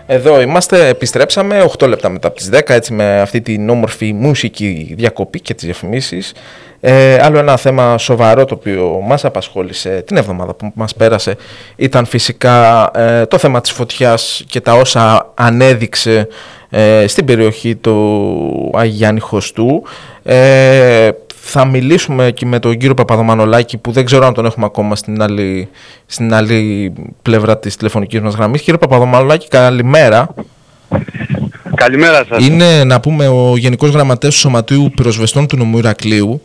Εδώ είμαστε, επιστρέψαμε 8 λεπτά μετά από τις 10, έτσι με αυτή την όμορφη μουσική διακοπή και τις διαφημίσεις. Άλλο ένα θέμα σοβαρό το οποίο μας απασχόλησε την εβδομάδα που μας πέρασε ήταν φυσικά το θέμα της φωτιάς και τα όσα ανέδειξε στην περιοχή του Αγίου Γιάννη Χωστού. Θα μιλήσουμε και με τον κύριο Παπαδομανολάκη, που δεν ξέρω αν τον έχουμε ακόμα στην άλλη πλευρά της τηλεφωνικής μας γραμμής. Κύριε Παπαδομανολάκη, καλημέρα. Καλημέρα σας. Είναι, να πούμε, ο Γενικός Γραμματέας του Σωματείου Πυροσβεστών του νομού Ηρακλείου.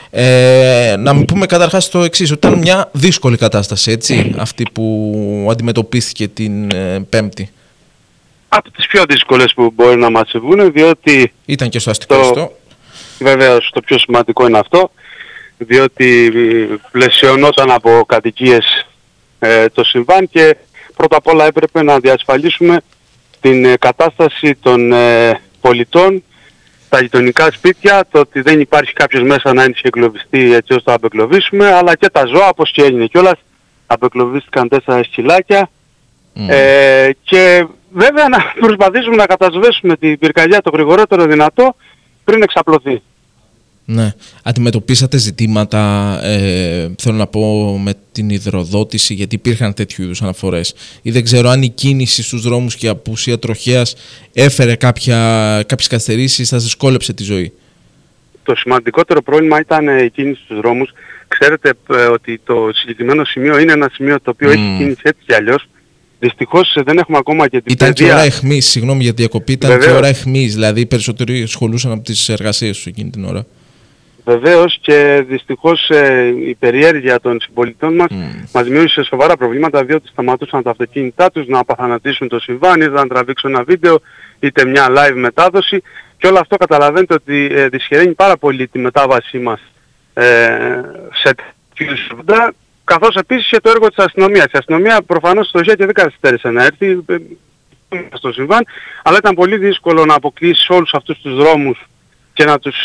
Να μην πούμε καταρχάς το εξής, ότι ήταν μια δύσκολη κατάσταση, έτσι, αυτή που αντιμετωπίστηκε την Πέμπτη. Από τις πιο δύσκολες που μπορεί να μας συμβούν, διότι... Ήταν και στο αστικό ιστό. Βεβαίως, το πιο σημαντικό είναι αυτό, διότι πλαισιωνόταν από κατοικίες το συμβάν και πρώτα απ' όλα έπρεπε να διασφαλίσουμε την κατάσταση των πολιτών, τα γειτονικά σπίτια, το ότι δεν υπάρχει κάποιος μέσα να έχει εγκλωβιστεί έτσι ώστε να απεκλωβίσουμε, αλλά και τα ζώα, όπως και έγινε κιόλας, απεκλωβίστηκαν 4 σκυλάκια και βέβαια να προσπαθήσουμε να κατασβέσουμε την πυρκαγιά το γρηγορότερο δυνατό πριν εξαπλωθεί. Ναι. Αντιμετωπίσατε ζητήματα, θέλω να πω, με την υδροδότηση, γιατί υπήρχαν τέτοιου είδους αναφορές, ή δεν ξέρω αν η κίνηση στους δρόμους και η απουσία τροχέας έφερε κάποιες καθυστερήσεις, σας δυσκόλεψε τη ζωή? Το σημαντικότερο πρόβλημα ήταν η κίνηση στους δρόμους. Ξέρετε ότι το συγκεκριμένο σημείο είναι ένα σημείο το οποίο έχει κίνηση έτσι κι αλλιώς. Δυστυχώς δεν έχουμε ακόμα και την παιδεία. Ήταν και ώρα αιχμής, συγγνώμη για τη διακοπή, ήταν Βεβαίως. Και ώρα αιχμής, δηλαδή οι περισσότεροι ασχολούσαν από τις εργασίες τους εκείνη την ώρα. Βεβαίως, και δυστυχώς η περιέργεια των συμπολιτών μας μας δημιούργησε σοβαρά προβλήματα, διότι σταματούσαν τα αυτοκίνητά τους να απαθανατήσουν το συμβάν, είτε να τραβήξουν ένα βίντεο, είτε μια live μετάδοση, και όλο αυτό καταλαβαίνετε ότι δυσχεραίνει πάρα πολύ τη μετάβασή μας σε τέτοιου συμβάντα, καθώς επίσης και το έργο της αστυνομίας. Η αστυνομία προφανώς στοχεία και δεν καθυστέρησε να έρθει στο συμβάν, αλλά ήταν πολύ δύσκολο να αποκλείσει όλους αυτούς τους δρόμους και να τους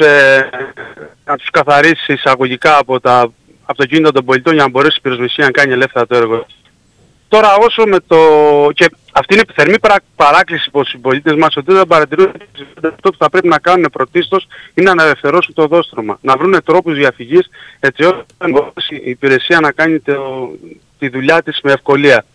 καθαρίσει εισαγωγικά από το κίνητο των πολιτών για να μπορέσει η πυροσβεστία να κάνει ελεύθερα το έργο. Τώρα όσο με το... και αυτή είναι η θερμή παράκληση προς τους πολίτες μας, ότι δεν παρατηρούν αυτό που θα πρέπει να κάνουν πρωτίστως είναι να ελευθερώσουν το οδόστρωμα, να βρουν τρόπους διαφυγής έτσι ώστε η υπηρεσία να κάνει τη δουλειά της με ευκολία.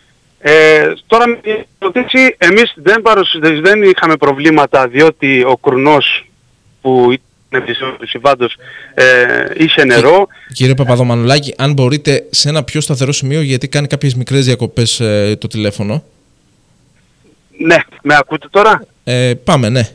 Τώρα με την ερωτήση, εμείς δεν είχαμε προβλήματα, διότι ο Κρουνός που ήταν του συμβάντος είχε νερό. Κύριε Παπαδομανολάκη, αν μπορείτε σε ένα πιο σταθερό σημείο, γιατί κάνει κάποιες μικρές διακοπές το τηλέφωνο. Ναι, με ακούτε τώρα? Πάμε, ναι.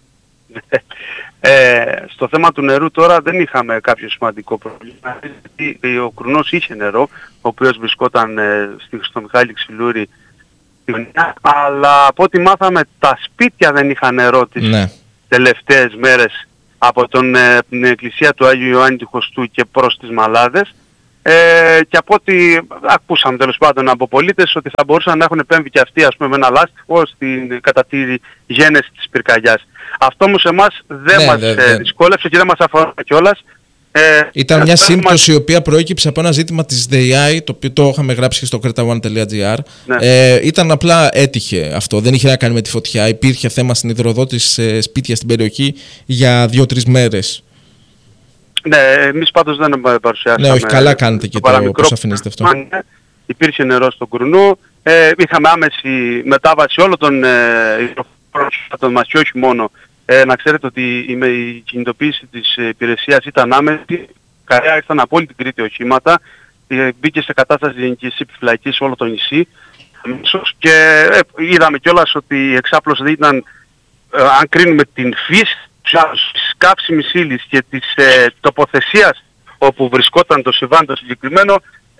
Στο θέμα του νερού τώρα δεν είχαμε κάποιο σημαντικό πρόβλημα. Ο Κρουνός είχε νερό, ο οποίος βρισκόταν στο Μιχάλη Ξυλούρη, αλλά από ό,τι μάθαμε τα σπίτια δεν είχαν νερό τις τελευταίες μέρες από την εκκλησία του Άγιου Ιωάννη του Χωστού και προς τις Μαλάδες, και από ό,τι ακούσαμε τέλος πάντων από πολίτες, ότι θα μπορούσαν να έχουν επέμβει και αυτοί, ας πούμε, με ένα λάστιχο κατά τη γένεση της πυρκαγιάς. Αυτό όμως εμάς δεν μας δυσκόλεψε και δεν μας αφορά κιόλας. Ήταν μια σύμπτωση η οποία προέκυψε από ένα ζήτημα της ΔΕΙΑΗ, το οποίο το είχαμε γράψει και στο creta1.gr. Ήταν απλά έτυχε αυτό, δεν είχε να κάνει με τη φωτιά. Υπήρχε θέμα στην υδροδότηση σε σπίτια στην περιοχή για 2-3 μέρες. Ναι, εμείς πάντως δεν παρουσιάσαμε. Ναι, όχι, καλά κάνετε και το πώς αφήνεστε αυτό. Υπήρχε νερό στον Κρουνό, είχαμε άμεση μετάβαση όλων των υδροφόρων μας και όχι μόνο. Να ξέρετε ότι η κινητοποίηση της υπηρεσίας ήταν άμεση, καρέα ήρθαν από όλη την Κρήτη οχήματα, μπήκε σε κατάσταση γενικής επιφυλακής σε όλο το νησί και είδαμε κιόλας ότι η εξάπλωση δεν ήταν, αν κρίνουμε την φύση της καύσιμης ύλης και της τοποθεσίας όπου βρισκόταν το συμβάν το συγκεκριμένο,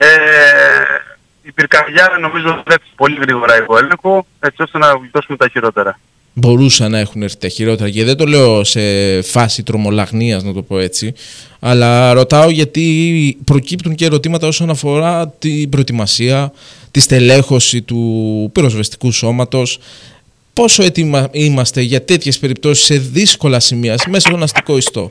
η πυρκαγιά νομίζω βρέθηκε πολύ γρήγορα υπό έλεγχο, έτσι ώστε να γλιτώσουμε τα χειρότερα. Μπορούσαν να έχουν έρθει τα χειρότερα, και δεν το λέω σε φάση τρομολαγνίας, να το πω έτσι, αλλά ρωτάω γιατί προκύπτουν και ερωτήματα όσον αφορά την προετοιμασία, τη στελέχωση του πυροσβεστικού σώματος. Πόσο έτοιμα είμαστε για τέτοιες περιπτώσεις σε δύσκολα σημεία μέσα στον αστικό ιστό?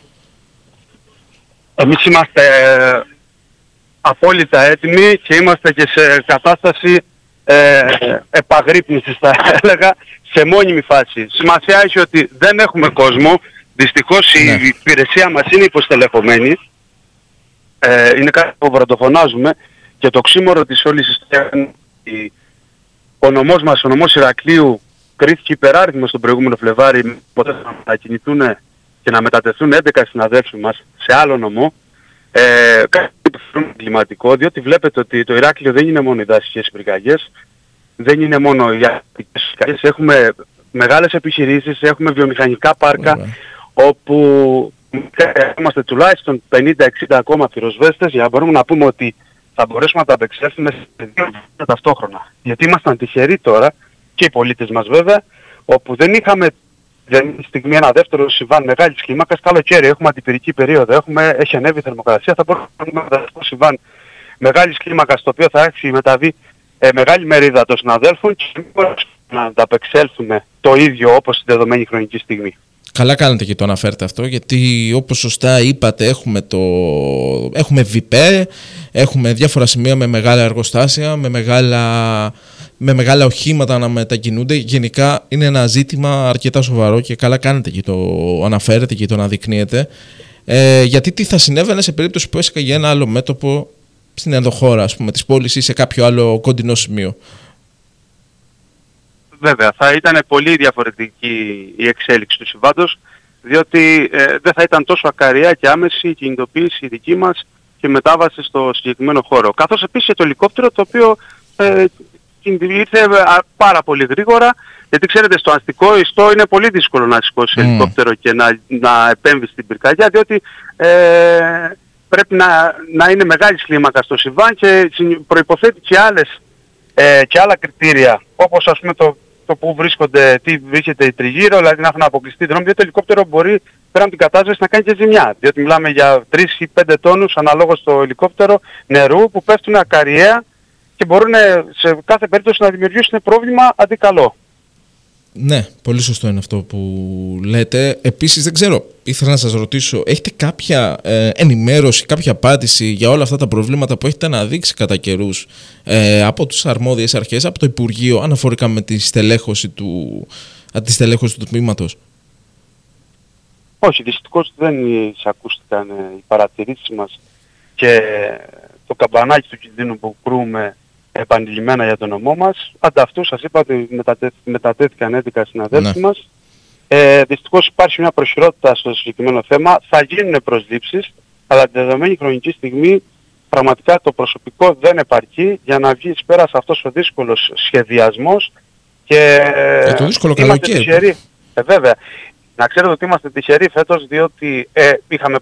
Εμείς είμαστε απόλυτα έτοιμοι και είμαστε και σε κατάσταση επαγρύπνησης θα έλεγα, σε μόνιμη φάση. Σημασία έχει ότι δεν έχουμε κόσμο. Δυστυχώς η υπηρεσία μας είναι υποστελεχωμένη. Είναι κάτι που βροντοφωνάζουμε και το ξύμορο της όλης ιστορίας. Ο νομός μας, ο νομός Ηρακλείου, κρίθηκε υπεράριθμος τον προηγούμενο Φλεβάρι, ποτέ να μετακινηθούν και να μετατεθούν 11 συναδέλφοι μας σε άλλο νομό. Κάτι κλιματικό, διότι βλέπετε ότι το Ηράκλειο δεν είναι μόνο οι δασικές πυρκαγιές, δεν είναι μόνο οι αστικές πυρκαγιές, έχουμε μεγάλες επιχειρήσεις, έχουμε βιομηχανικά πάρκα, όπου είμαστε τουλάχιστον 50-60 ακόμα πυροσβέστες για να μπορούμε να πούμε ότι θα μπορέσουμε να τα απεξέλθουμε σε 2 χρόνια ταυτόχρονα. Γιατί ήμασταν τυχεροί τώρα, και οι πολίτες μας βέβαια, όπου δεν είχαμε τη στιγμή ένα δεύτερο συμβάν μεγάλης κλίμακας. Καλοκαίρι έχουμε αντιπυρική περίοδο, έχει ανέβει η θερμοκρασία, θα μπορούμε να έχουμε ένα δεύτερο συμβάν μεγάλης κλίμακας, το οποίο θα έχει μεταβεί μεγάλη μερίδα των συναδέλφων και να τα απεξέλθουμε το ίδιο όπως στην δεδομένη χρονική στιγμή. Καλά κάνετε και το αναφέρετε αυτό, γιατί όπως σωστά είπατε έχουμε ΒΠΕ, έχουμε διάφορα σημεία με μεγάλα εργοστάσια, με μεγάλα οχήματα να μετακινούνται. Γενικά είναι ένα ζήτημα αρκετά σοβαρό και καλά κάνετε και το αναφέρετε και το αναδεικνύετε. Γιατί τι θα συνέβαινε σε περίπτωση που έσκαγε ένα άλλο μέτωπο στην ενδοχώρα, ας πούμε, της πόλης ή σε κάποιο άλλο κοντινό σημείο? Βέβαια, θα ήταν πολύ διαφορετική η εξέλιξη του συμβάντος, διότι δεν θα ήταν τόσο ακαριά και άμεση η κινητοποίηση η δική μας και μετάβαση στο συγκεκριμένο χώρο. Καθώς επίσης και το ελικόπτερο, το οποίο ήρθε πάρα πολύ γρήγορα, γιατί ξέρετε στο αστικό ιστό είναι πολύ δύσκολο να σηκώσει ελικόπτερο και να επέμβει στην πυρκαγιά, διότι πρέπει να είναι μεγάλης κλίμακας στο συμβάν και προϋποθέτει και άλλα κριτήρια, όπως ας πούμε το που τι βρίσκεται η τριγύρω, δηλαδή να έχουν αποκλειστεί δρόμοι, διότι το ελικόπτερο μπορεί πέραν από την κατάσταση να κάνει και ζημιά, διότι μιλάμε για 3 ή 5 τόνους αναλόγως στο ελικόπτερο νερού που πέφτουν ακαριαία και μπορούν σε κάθε περίπτωση να δημιουργήσουν πρόβλημα αντί καλό. Ναι, πολύ σωστό είναι αυτό που λέτε. Επίσης δεν ξέρω, ήθελα να σας ρωτήσω, έχετε κάποια ενημέρωση, κάποια απάντηση για όλα αυτά τα προβλήματα που έχετε αναδείξει κατά καιρούς από τις αρμόδιες αρχές, από το Υπουργείο, αναφορικά με τη στελέχωση του τμήματος? Όχι, δυστυχώς δεν ακούστηκαν οι παρατηρήσεις μας και το καμπανάκι του κινδύνου που κρούμε επανειλημμένα για τον νομό μας. Ανταυτού σας είπα ότι μετατέθηκαν 11 συναδέλφοι μας. Δυστυχώς υπάρχει μια προχειρότητα στο συγκεκριμένο θέμα. Θα γίνουν προσλήψεις, αλλά τη δεδομένη χρονική στιγμή πραγματικά το προσωπικό δεν επαρκεί για να βγει εις πέρας αυτός ο δύσκολος σχεδιασμός και το δύσκολο είμαστε τυχεροί. Βέβαια, να ξέρετε ότι είμαστε τυχεροί φέτος, διότι είχαμε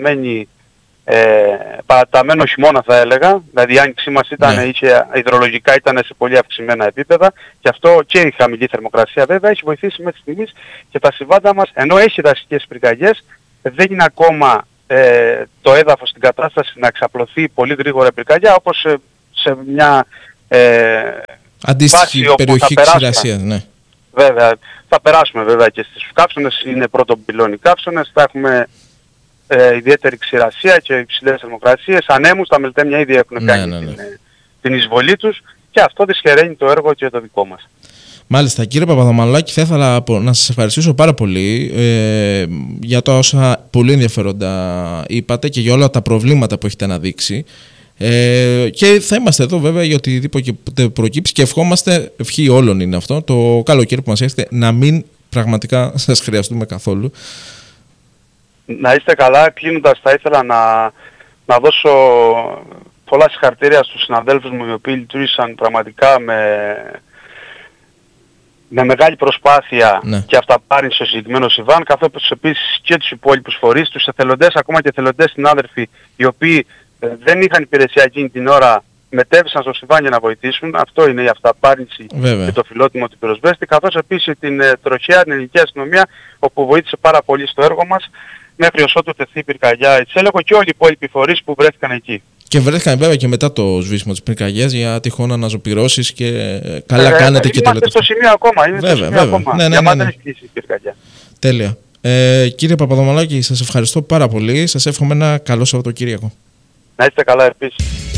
παραταμένο χειμώνα θα έλεγα, δηλαδή η άνοιξή μας υδρολογικά ήταν σε πολύ αυξημένα επίπεδα και αυτό και η χαμηλή θερμοκρασία βέβαια έχει βοηθήσει μέχρι στιγμής και τα συμβάντα μας, ενώ έχει δασικές πυρκαγιές, δεν είναι ακόμα το έδαφος στην κατάσταση να εξαπλωθεί πολύ γρήγορα πυρκαγιά, όπως σε μια αντίστοιχη περιοχή ξηρασίας. Ναι. Βέβαια, θα περάσουμε βέβαια και στις καύσονες, είναι πρώτον πυλώνοι καύσονες, θα έχουμε ιδιαίτερη ξηρασία και υψηλές θερμοκρασίες, ανέμους, τα μελτέμια ήδη έχουν κάνει την εισβολή τους και αυτό δυσχεραίνει το έργο και το δικό μας. Μάλιστα, κύριε Παπαδομανολάκη, θα ήθελα να σας ευχαριστήσω πάρα πολύ για τα όσα πολύ ενδιαφέροντα είπατε και για όλα τα προβλήματα που έχετε αναδείξει. Και θα είμαστε εδώ βέβαια για οτιδήποτε προκύψει και ευχόμαστε, ευχή όλων είναι αυτό, το καλοκαίρι που μας έχετε να μην πραγματικά σας χρειαστούμε καθόλου. Να είστε καλά. Κλείνοντας θα ήθελα να δώσω πολλά συγχαρητήρια στους συναδέλφους μου οι οποίοι λειτουργήσαν πραγματικά με μεγάλη προσπάθεια και αυταπάρνηση στο συγκεκριμένο συμβάν, καθώς επίσης και τους υπόλοιπους φορείς, τους εθελοντές, ακόμα και εθελοντές συνάδελφοι οι οποίοι δεν είχαν υπηρεσία εκείνη την ώρα, μετέβησαν στο συμβάν για να βοηθήσουν. Αυτό είναι η αυταπάρνηση και το φιλότιμο του πυροσβέστη, καθώς επίσης την τροχαία, την ελληνική αστυνομία, όπου βοήθησε πάρα πολύ στο έργο μας μέχρι ότου τεθεί η πυρκαγιά εις έλεγχο, και όλοι οι υπόλοιποι φορείς που βρέθηκαν εκεί. Και βρέθηκαν βέβαια και μετά το σβήσιμο της πυρκαγιάς για τυχόν αναζωπυρώσεις και καλά κάνετε και το λέτε. Είμαστε στο σημείο ακόμα. Για μας δεν έχει κλείσει η πυρκαγιά. Τέλεια. Κύριε Παπαδομανολάκη, σας ευχαριστώ πάρα πολύ. Σας εύχομαι ένα καλό Σαββατοκύριακο. Να είστε καλά επίσης.